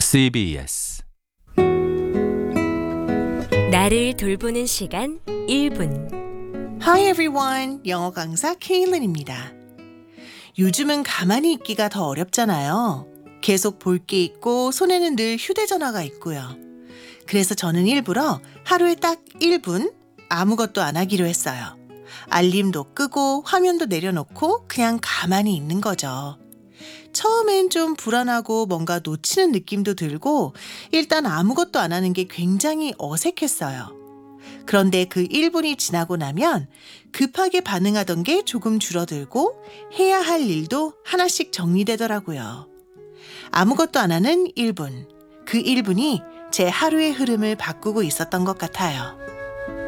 CBS 나를 돌보는 시간 1분. Hi everyone, 영어 강사 케일린입니다. 요즘은 가만히 있기가 더 어렵잖아요. 계속 볼 게 있고 손에는 늘 휴대전화가 있고요. 그래서 저는 일부러 하루에 딱 1분 아무것도 안 하기로 했어요. 알림도 끄고 화면도 내려놓고 그냥 가만히 있는 거죠. 처음엔 좀 불안하고 뭔가 놓치는 느낌도 들고 일단 아무것도 안 하는 게 굉장히 어색했어요. 그런데 그 1분이 지나고 나면 급하게 반응하던 게 조금 줄어들고 해야 할 일도 하나씩 정리되더라고요. 아무것도 안 하는 1분. 그 1분이 제 하루의 흐름을 바꾸고 있었던 것 같아요.